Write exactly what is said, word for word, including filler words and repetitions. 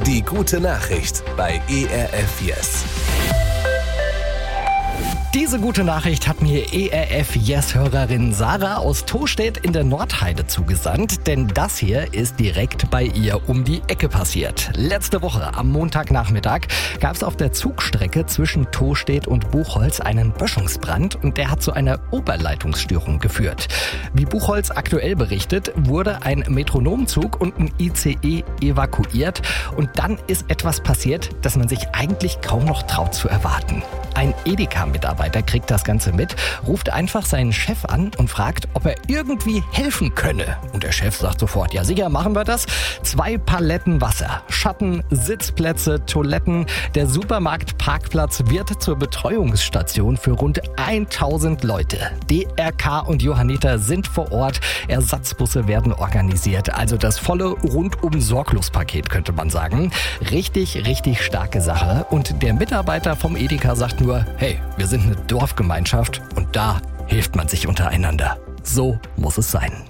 Die gute Nachricht bei E R F Yes. Diese gute Nachricht hat mir E R F Yes-Hörerin Sarah aus Tostedt in der Nordheide zugesandt, denn das hier ist direkt bei ihr um die Ecke passiert. Letzte Woche am Montagnachmittag gab es auf der Zugstrecke zwischen Tostedt und Buchholz einen Böschungsbrand und der hat zu einer Oberleitungsstörung geführt. Wie Buchholz aktuell berichtet, wurde ein Metronomzug und ein I C E evakuiert und dann ist etwas passiert, das man sich eigentlich kaum noch traut zu erwarten. Ein Edeka-Mitarbeiter kriegt das Ganze mit, ruft einfach seinen Chef an und fragt, ob er irgendwie helfen könne. Und der Chef sagt sofort, ja sicher, machen wir das. Zwei Paletten Wasser, Schatten, Sitzplätze, Toiletten. Der Supermarktparkplatz wird zur Betreuungsstation für rund tausend Leute. D R K und Johanniter sind vor Ort. Ersatzbusse werden organisiert. Also das volle Rundum-Sorglos-Paket, könnte man sagen. Richtig, richtig starke Sache. Und der Mitarbeiter vom Edeka sagt nur, hey, wir sind eine Dorfgemeinschaft und da hilft man sich untereinander. So muss es sein.